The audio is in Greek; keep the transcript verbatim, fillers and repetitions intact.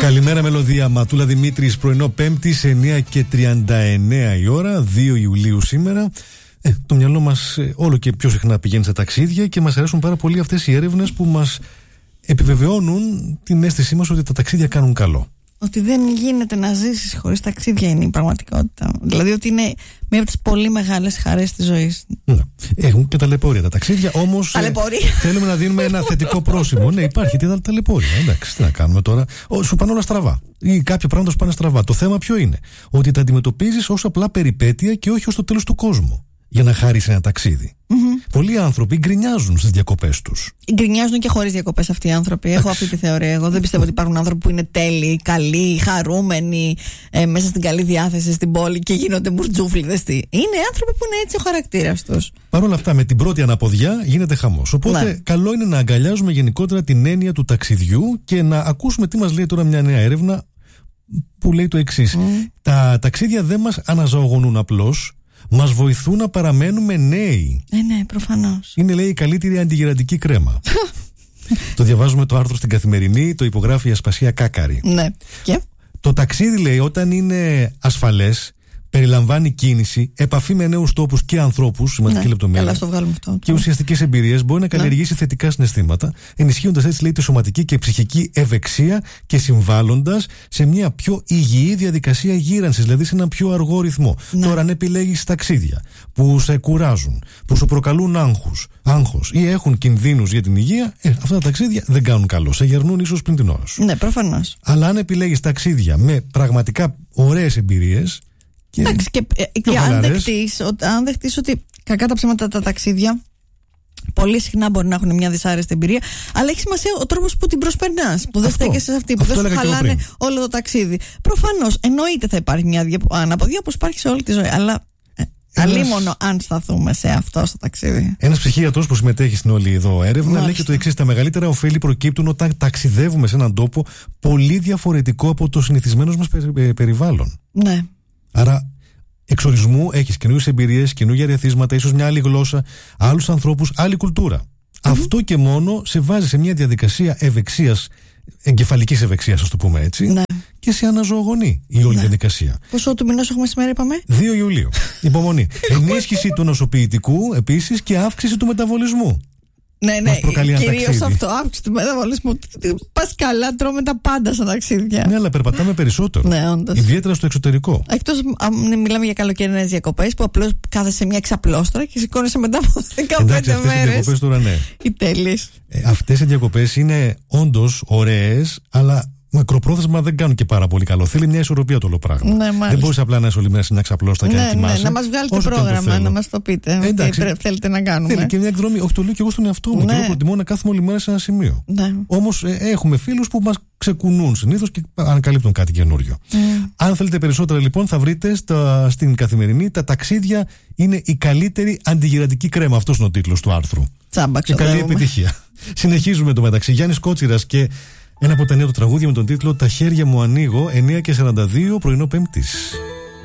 Καλημέρα μελωδία, Ματούλα Δημήτρης, πρωινό Πέμπτης, εννιά και τριάντα εννέα η ώρα, δύο Ιουλίου σήμερα. Ε, το μυαλό μας ε, όλο και πιο συχνά πηγαίνει σε ταξίδια και μας αρέσουν πάρα πολύ αυτές οι έρευνες που μας επιβεβαιώνουν την αίσθησή μας ότι τα ταξίδια κάνουν καλό. Ότι δεν γίνεται να ζήσεις χωρίς ταξίδια είναι η πραγματικότητα. Δηλαδή ότι είναι μία από τις πολύ μεγάλες χαρές της ζωής. Ναι. Έχουν και ταλαιπώρια τα ταξίδια, όμως ε, θέλουμε να δίνουμε ένα θετικό πρόσημο. Ναι, υπάρχει τι ταλαιπώρια. Εντάξει, τι να κάνουμε τώρα. Ο, σου πάνε όλα στραβά. Ή κάποια πράγματα σου πάνε στραβά. Το θέμα ποιο είναι? Ότι τα αντιμετωπίζεις ως απλά περιπέτεια και όχι ως το τέλος του κόσμου. Για να χάρεις ένα ταξίδι. Mm-hmm. Πολλοί άνθρωποι γκρινιάζουν στις διακοπές τους. Γκρινιάζουν και χωρίς διακοπές αυτοί οι άνθρωποι. Έχω αυτή τη θεωρία. Εγώ δεν πιστεύω ότι υπάρχουν άνθρωποι που είναι τέλειοι, καλοί, χαρούμενοι, ε, μέσα στην καλή διάθεση στην πόλη και γίνονται μουρτζούφλιδες. Είναι άνθρωποι που είναι έτσι ο χαρακτήρας τους. Παρ' όλα αυτά, με την πρώτη αναποδιά γίνεται χαμός. Οπότε, ναι, καλό είναι να αγκαλιάζουμε γενικότερα την έννοια του ταξιδιού και να ακούσουμε τι μας λέει τώρα μια νέα έρευνα που λέει το εξής. Mm. Τα ταξίδια δεν μας αναζωογονούν απλώς. Μας βοηθούν να παραμένουμε νέοι. Ε, ναι, προφανώς. Είναι, λέει, η καλύτερη αντιγεραντική κρέμα. Το διαβάζουμε το άρθρο στην Καθημερινή, το υπογράφει η Ασπασία Κάκαρη. Ναι. Και? Το ταξίδι, λέει, όταν είναι ασφαλές, περιλαμβάνει κίνηση, επαφή με νέους τόπους και ανθρώπους, σημαντική, ναι, λεπτομέρεια. Καλά, στο βγάλουμε αυτό. Και ουσιαστικές εμπειρίες, μπορεί να καλλιεργήσει, ναι, θετικά συναισθήματα, ενισχύοντας έτσι, λέει, τη σωματική και ψυχική ευεξία και συμβάλλοντας σε μια πιο υγιή διαδικασία γύρανσης, δηλαδή σε ένα πιο αργό ρυθμό. Ναι. Τώρα, αν επιλέγεις ταξίδια που σε κουράζουν, που σου προκαλούν άγχους, άγχος ή έχουν κινδύνους για την υγεία, ε, αυτά τα ταξίδια δεν κάνουν καλό. Σε γερνούν ίσως πριν την ώρα σου. Ναι, προφανώς. Αλλά αν επιλέγεις ταξίδια με πραγματικά ωραίες εμπειρίες. Και, εντάξει, και, και αν, δεχτείς, αν δεχτείς ότι κακά τα ψέματα τα ταξίδια πολύ συχνά μπορεί να έχουν μια δυσάρεστη εμπειρία, αλλά έχει σημασία ο τρόπος που την προσπερνάς, που δεν στέκεσαι σε αυτή, που δεν σου χαλάνε όλο το ταξίδι. Προφανώς, εννοείται θα υπάρχει μια αναποδία όπως υπάρχει σε όλη τη ζωή, αλλά αλίμονο αν σταθούμε σε αυτό στο ταξίδι. Ένας ψυχίατρος που συμμετέχει στην όλη εδώ έρευνα, μάλιστα, λέει και το εξής: τα μεγαλύτερα ωφέλη προκύπτουν όταν ταξιδεύουμε σε έναν τόπο πολύ διαφορετικό από το συνηθισμένο μας περιβάλλον. Ναι. Άρα, εξορισμού έχεις καινούριες εμπειρίες, καινούργια ερεθίσματα, ίσως μια άλλη γλώσσα, άλλους ανθρώπους, άλλη κουλτούρα. Mm-hmm. Αυτό και μόνο σε βάζει σε μια διαδικασία ευεξίας, εγκεφαλικής ευεξίας, ας το πούμε έτσι, ναι, και σε αναζωογονεί η όλη, ναι, διαδικασία. Πόσο του μηνός έχουμε σήμερα, είπαμε? δύο Ιουλίου. Υπομονή. Ενίσχυση του νοσοποιητικού επίσης και αύξηση του μεταβολισμού. Ναι, ναι, κυρίως αυτό, αύξηση του μεταβολισμού. Πας καλά, τρώμε τα πάντα στα ταξίδια. Ναι, αλλά περπατάμε περισσότερο. Ναι, όντως. Ιδιαίτερα στο εξωτερικό. Εκτός αν μιλάμε για καλοκαιρινές διακοπές που απλώς κάθεσαι σε μια εξαπλώστρα και σηκώνεσαι μετά από δεκαπέντε μέρες. Αυτές οι διακοπές τώρα, ναι. Οι τέλειες. Ε, αυτές οι διακοπές είναι όντως ωραίες, αλλά μακροπρόθεσμα δεν κάνουν και πάρα πολύ καλό. Θέλει μια ισορροπία το όλο πράγμα. Ναι, δεν μπορείς απλά να είσαι όλη μέρα στην εξαπλώστα και, ναι, να κοιμάσαι. Ναι, να μας βγάλετε πρόγραμμα, να μας το πείτε. Ε, εντάξει, τι θέλετε να κάνουμε. Θέλει και μια εκδρομή. Όχι, το λέω και εγώ στον εαυτό μου. Ναι. Και εγώ προτιμώ να κάθομαι όλη μέρα σε ένα σημείο. Ναι. Όμως ε, έχουμε φίλους που μας ξεκουνούν συνήθως και ανακαλύπτουν κάτι καινούριο. Mm. Αν θέλετε περισσότερα, λοιπόν, θα βρείτε στα, στην Καθημερινή. Τα ταξίδια είναι η καλύτερη αντιγυραντική κρέμα. Αυτός είναι ο τίτλος του άρθρου. Τσάμπα, και καλή επιτυχία. Συνεχίζουμε το μεταξύ. Γιάννης Κότσιρας και ένα από τα νέα του τραγούδια με τον τίτλο «Τα χέρια μου ανοίγω», εννιά και σαράντα δύο, πρωινό Πέμπτης.